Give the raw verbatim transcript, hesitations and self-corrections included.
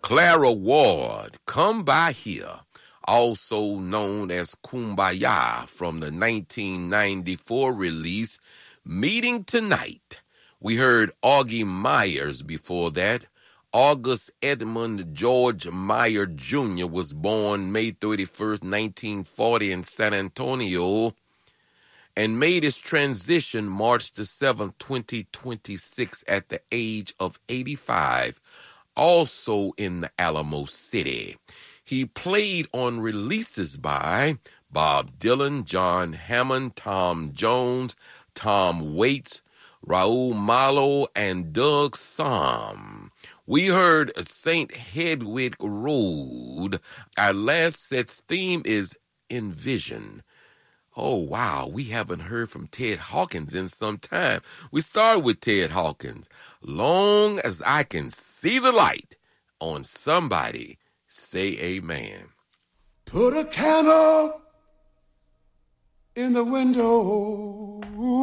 Clara Ward, Come By Here, also known as Kumbaya, from the nineteen ninety-four release Meeting Tonight. We heard Augie Myers before that. August Edmund George Meyer Junior was born May thirty-first, nineteen forty in San Antonio and made his transition March the seventh, twenty twenty-six at the age of eighty-five, also in the Alamo City. He played on releases by Bob Dylan, John Hammond, Tom Jones, Tom Waits, Raul Malo, and Doug Sahm. We heard Saint Hedwig Road. Our last set's theme is Envision. Oh, wow, we haven't heard from Ted Hawkins in some time. We start with Ted Hawkins. Long as I can see the light on somebody, say amen. Put a candle in the window.